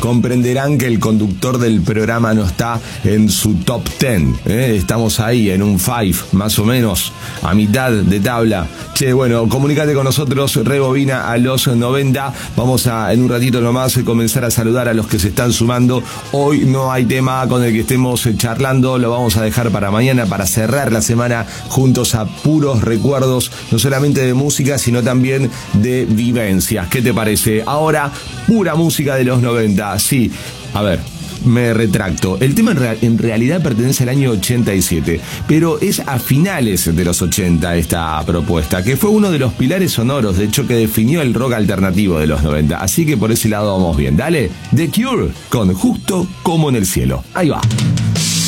comprenderán que el conductor del programa no está en su top 10. Estamos ahí en un 5, más o menos, a mitad de tabla. Che, bueno, comunícate con nosotros, rebobina a los 90. Vamos a, en un ratito nomás, comenzar a saludar a los que se están sumando. Hoy no hay tema con el que estemos charlando, lo vamos a dejar para mañana, para cerrar la semana juntos a puros recuerdos, no solamente de música, sino también de vivencias. ¿Qué te parece? Ahora, pura música de los 90. Sí, a ver, me retracto. El tema en realidad pertenece al año 87, pero es a finales de los 80 esta propuesta, que fue uno de los pilares sonoros, de hecho, que definió el rock alternativo de los 90. Así que por ese lado vamos bien. Dale, The Cure con Justo como en el cielo. Ahí va.